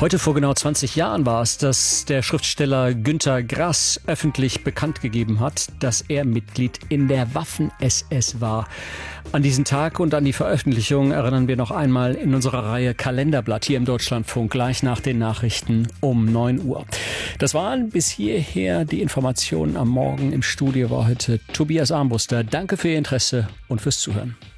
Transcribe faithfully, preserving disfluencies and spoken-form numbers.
Heute vor genau zwanzig Jahren war es, dass der Schriftsteller Günter Grass öffentlich bekannt gegeben hat, dass er Mitglied in der Waffen-S S war. An diesen Tag und an die Veröffentlichung erinnern wir noch einmal in unserer Reihe Kalenderblatt hier im Deutschlandfunk gleich nach den Nachrichten um neun Uhr. Das waren bis hierher die Informationen am Morgen. Im Studio war heute Tobias Armbruster. Danke für Ihr Interesse und fürs Zuhören.